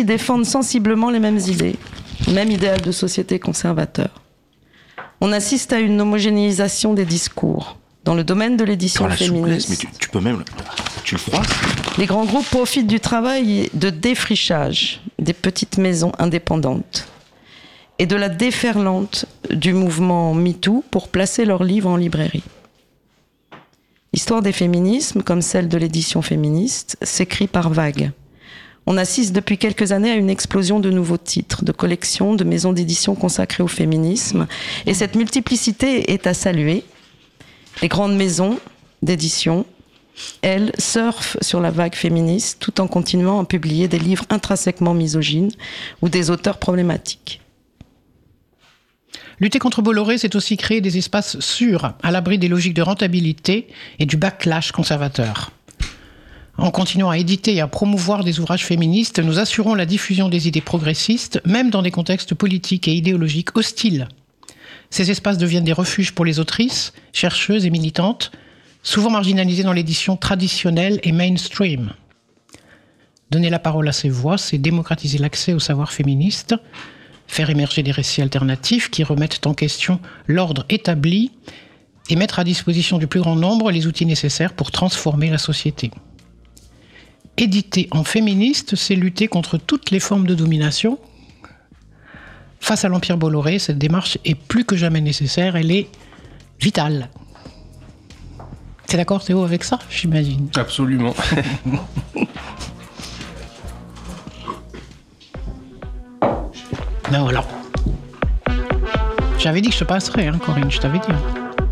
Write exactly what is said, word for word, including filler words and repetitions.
défendent sensiblement les mêmes idées, le même idéal de société conservateur. On assiste à une homogénéisation des discours. Dans le domaine de l'édition Dans la féministe, souplesse, mais tu, tu peux même... Tu le froisses. Les grands groupes profitent du travail de défrichage des petites maisons indépendantes et de la déferlante du mouvement MeToo pour placer leurs livres en librairie. L'histoire des féminismes, comme celle de l'édition féministe, s'écrit par vagues. On assiste depuis quelques années à une explosion de nouveaux titres, de collections, de maisons d'édition consacrées au féminisme. Et cette multiplicité est à saluer. Les grandes maisons d'édition, elles, surfent sur la vague féministe tout en continuant à publier des livres intrinsèquement misogynes ou des auteurs problématiques. Lutter contre Bolloré, c'est aussi créer des espaces sûrs, à l'abri des logiques de rentabilité et du backlash conservateur. En continuant à éditer et à promouvoir des ouvrages féministes, nous assurons la diffusion des idées progressistes, même dans des contextes politiques et idéologiques hostiles. Ces espaces deviennent des refuges pour les autrices, chercheuses et militantes, souvent marginalisées dans l'édition traditionnelle et mainstream. Donner la parole à ces voix, c'est démocratiser l'accès au savoir féministe, faire émerger des récits alternatifs qui remettent en question l'ordre établi et mettre à disposition du plus grand nombre les outils nécessaires pour transformer la société. Éditer en féministe, c'est lutter contre toutes les formes de domination. Face à l'Empire Bolloré, cette démarche est plus que jamais nécessaire, elle est vitale. T'es d'accord, Théo, avec ça, j'imagine? Absolument. Ben voilà. J'avais dit que je te passerais, hein, Corinne, je t'avais dit.